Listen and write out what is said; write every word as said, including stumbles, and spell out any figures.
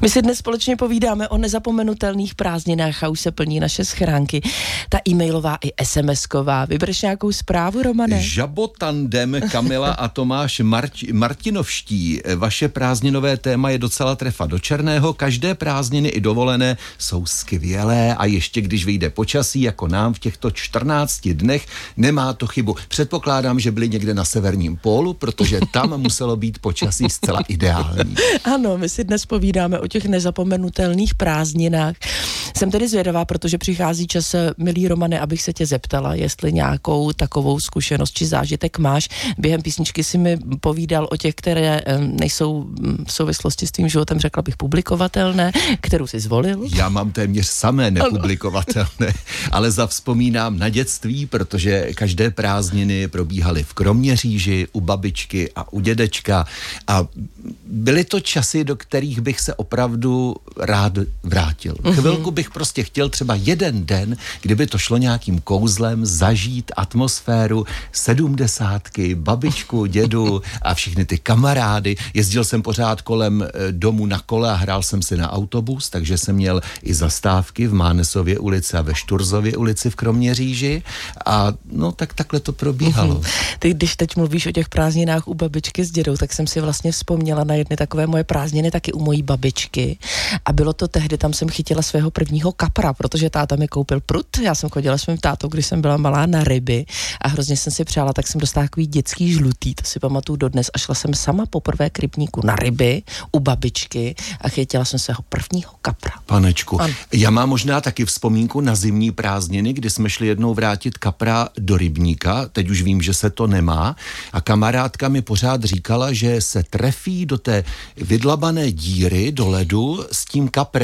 My si dnes společně povídáme o nezapomenutelných prázdninách a už se plní naše schránky. Ta e-mailová i SMSková. Vybereš nějakou zprávu, Romane? Žabotandem Kamila a Tomáš Marti- Martinovští. Vaše prázdninové téma je docela trefa do černého. Každé prázdniny i dovolené jsou skvělé a ještě když vyjde počasí, jako nám v těchto čtrnácti dnech, nemá to chybu. Předpokládám, že byli někde na severním pólu, protože tam muselo být počasí zcela ideální. Ano, my si dnes povídáme o těch nezapomenutelných prázdninách. Jsem tedy zvědavá, protože přichází čas, milý Romane, abych se tě zeptala, jestli nějakou takovou zkušenost či zážitek máš. Během písničky si mi povídal o těch, které nejsou v souvislosti s tvým životem, řekla bych, publikovatelné, kterou jsi zvolil. Já mám téměř samé nepublikovatelné, ale zavzpomínám na dětství, protože každé prázdniny probíhaly v Kroměříži, u babičky a u dědečka a byly to časy, do kterých bych se opravdu rád vrátil. Mm-hmm. Chvilku bych prostě chtěl třeba jeden den, kdyby to šlo nějakým kouzlem, zažít atmosféru sedmdesátky, babičku, dědu a všechny ty kamarády. Jezdil jsem pořád kolem domu na kole a hrál jsem si na autobus, takže jsem měl i zastávky v Mánesově ulici a ve Šturzově ulici v Kroměříži a no tak takhle to probíhalo. Mm-hmm. Ty, když teď mluvíš o těch prázdninách u babičky s dědou, tak jsem si vlastně vzpomněla na jedny takové moje prázdniny taky u mojí babičky a bylo to tehdy, tam jsem chytila svého prvního kapra, protože táta mi koupil prut, já jsem chodila s mým tátou, když jsem byla malá, na ryby a hrozně jsem si přála, tak jsem dostala takový dětský žlutý, to si pamatuju dodnes a šla jsem sama poprvé k rybníku na ryby u babičky a chytila jsem svého prvního kapra. Panečku, ano. Já mám možná taky vzpomínku na zimní prázdniny, kdy jsme šli jednou vrátit kapra do rybníka, teď už vím, že se to nemá a kamarádka mi pořád říkala, že se trefí do té vydlabané díry do ledu s tím kaprem.